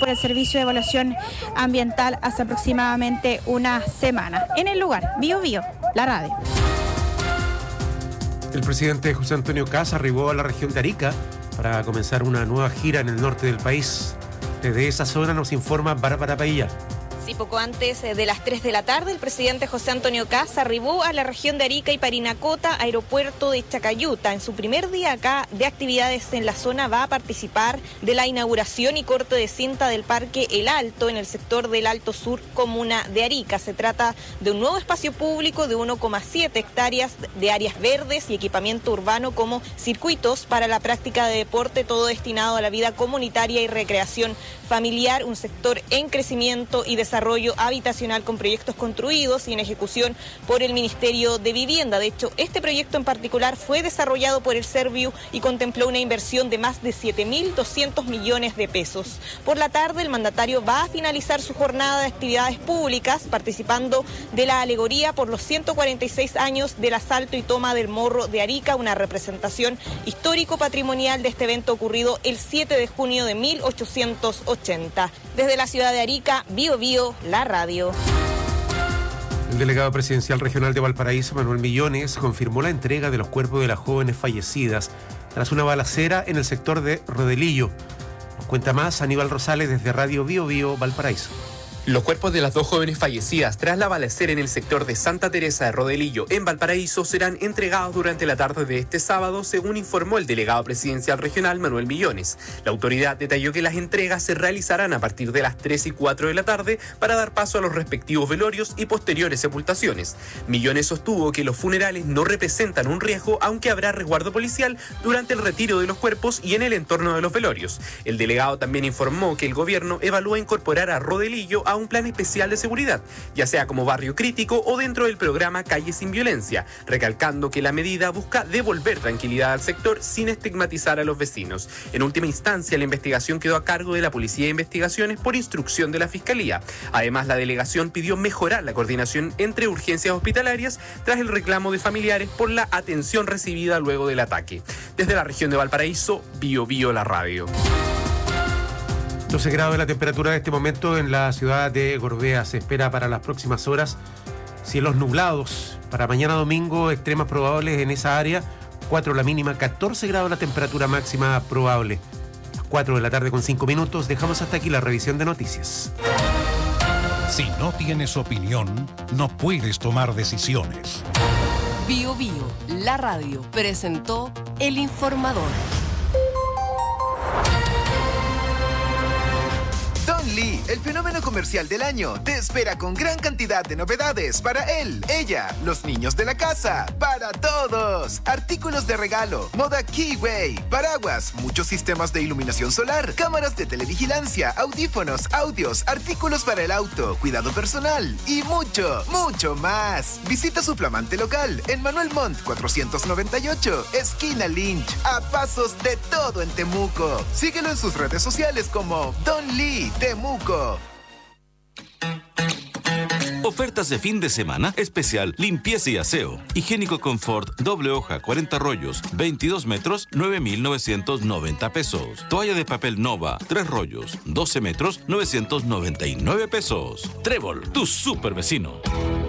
por el Servicio de Evaluación Ambiental hace aproximadamente una semana. En el lugar, Bío Bío, la radio. El presidente José Antonio Kast arribó a la región de Arica para comenzar una nueva gira en el norte del país. Desde esa zona nos informa Bárbara Padilla. Sí, poco antes de las 3 de la tarde, el presidente José Antonio Kast arribó a la región de Arica y Parinacota, aeropuerto de Chacayuta. En su primer día acá de actividades en la zona va a participar de la inauguración y corte de cinta del Parque El Alto en el sector del Alto Sur, comuna de Arica. Se trata de un nuevo espacio público de 1,7 hectáreas de áreas verdes y equipamiento urbano como circuitos para la práctica de deporte, todo destinado a la vida comunitaria y recreación familiar, un sector en crecimiento y desarrollo habitacional con proyectos construidos y en ejecución por el Ministerio de Vivienda. De hecho, este proyecto en particular fue desarrollado por el Serviu y contempló una inversión de más de 7.200 millones de pesos. Por la tarde, el mandatario va a finalizar su jornada de actividades públicas participando de la alegoría por los 146 años del asalto y toma del Morro de Arica, una representación histórico-patrimonial de este evento ocurrido el 7 de junio de 1880. Desde la ciudad de Arica, Bío Bío, la radio. El delegado presidencial regional de Valparaíso, Manuel Millones, confirmó la entrega de los cuerpos de las jóvenes fallecidas tras una balacera en el sector de Rodelillo. Nos cuenta más Aníbal Rosales desde Radio Bío Bío, Valparaíso. Los cuerpos de las dos jóvenes fallecidas tras la balacera en el sector de Santa Teresa de Rodelillo, en Valparaíso, serán entregados durante la tarde de este sábado, según informó el delegado presidencial regional Manuel Millones. La autoridad detalló que las entregas se realizarán a partir de las 3 y 4 de la tarde para dar paso a los respectivos velorios y posteriores sepultaciones. Millones sostuvo que los funerales no representan un riesgo, aunque habrá resguardo policial durante el retiro de los cuerpos y en el entorno de los velorios. El delegado también informó que el gobierno evalúa incorporar a Rodelillo a un plan especial de seguridad, ya sea como barrio crítico o dentro del programa Calle Sin Violencia, recalcando que la medida busca devolver tranquilidad al sector sin estigmatizar a los vecinos. En última instancia, la investigación quedó a cargo de la Policía de Investigaciones por instrucción de la Fiscalía. Además, la delegación pidió mejorar la coordinación entre urgencias hospitalarias tras el reclamo de familiares por la atención recibida luego del ataque. Desde la región de Valparaíso, Bío Bío, la radio. 12 grados de la temperatura de este momento en la ciudad de Gorbea. Se espera para las próximas horas cielos nublados. Para mañana domingo, extremas probables en esa área. 4 la mínima, 14 grados la temperatura máxima probable. A las 4 de la tarde con 5 minutos. Dejamos hasta aquí la revisión de noticias. Si no tienes opinión, no puedes tomar decisiones. Bío Bío, la radio, presentó El Informador. Don Lee, el fenómeno comercial del año, te espera con gran cantidad de novedades para él, ella, los niños de la casa, para todos. Artículos de regalo, moda Keyway, paraguas, muchos sistemas de iluminación solar, cámaras de televigilancia, audífonos, audios, artículos para el auto, cuidado personal y mucho, mucho más. Visita su flamante local en Manuel Montt 498, esquina Lynch, a pasos de todo en Temuco. Síguelo en sus redes sociales como Don Lee Temuco. Ofertas de fin de semana, especial limpieza y aseo. Higiénico Confort, doble hoja, 40 rollos, 22 metros, 9,990 pesos. Toalla de papel Nova, 3 rollos, 12 metros, 999 pesos. Trébol, tu super vecino.